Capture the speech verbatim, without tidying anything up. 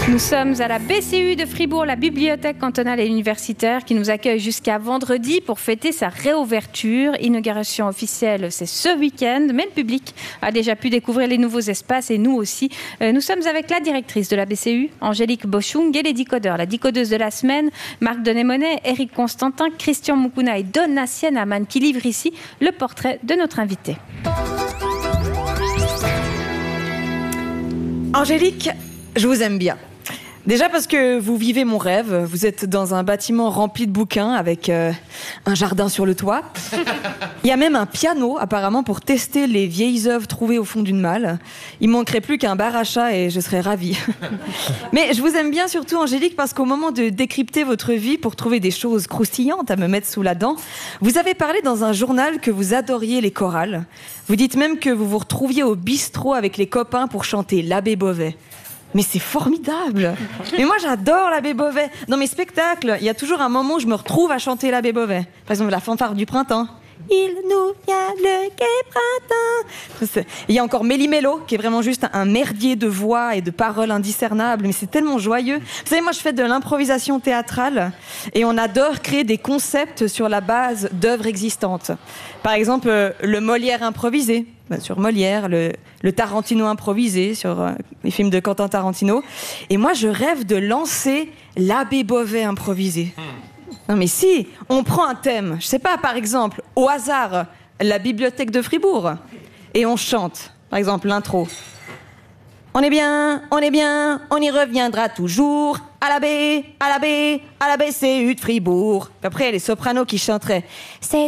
Nous sommes à la B C U de Fribourg, la bibliothèque cantonale et universitaire qui nous accueille jusqu'à vendredi pour fêter sa réouverture. Inauguration officielle, c'est ce week-end, mais le public a déjà pu découvrir les nouveaux espaces et nous aussi. Euh, nous sommes avec la directrice de la B C U, Angélique Boschung, et les décodeurs, la décodeuse de la semaine, Marc Denémonet, Éric Constantin, Christian Mukuna et Donna Sienaman qui livrent ici le portrait de notre invité. Angélique, je vous aime bien. Déjà parce que vous vivez mon rêve, vous êtes dans un bâtiment rempli de bouquins avec euh, un jardin sur le toit. Il y a même un piano apparemment pour tester les vieilles œuvres trouvées au fond d'une malle. Il manquerait plus qu'un bar à chat et je serais ravie. Mais je vous aime bien surtout Angélique parce qu'au moment de décrypter votre vie pour trouver des choses croustillantes à me mettre sous la dent, vous avez parlé dans un journal que vous adoriez les chorales. Vous dites même que vous vous retrouviez au bistrot avec les copains pour chanter l'Abbé Beauvais. Mais c'est formidable. Mais moi j'adore l'Abbé Beauvais. Dans mes spectacles, il y a toujours un moment où je me retrouve à chanter l'Abbé Beauvais. Par exemple la fanfare du printemps. Il nous vient le gai printemps. Il y a encore Méli-Mélo, qui est vraiment juste un merdier de voix et de paroles indiscernables, mais c'est tellement joyeux. Vous savez, moi je fais de l'improvisation théâtrale et on adore créer des concepts sur la base d'œuvres existantes. Par exemple, euh, le Molière improvisé, ben, sur Molière, le, le Tarantino improvisé, sur euh, les films de Quentin Tarantino. Et moi je rêve de lancer l'Abbé Beauvais improvisé. Non mais si, on prend un thème, je sais pas, par exemple, au hasard, la bibliothèque de Fribourg, et on chante, par exemple, l'intro. On est bien, on est bien, on y reviendra toujours, à la baie, à la baie, à la B C U de Fribourg. Puis après, il y a les sopranos qui chanteraient. C'est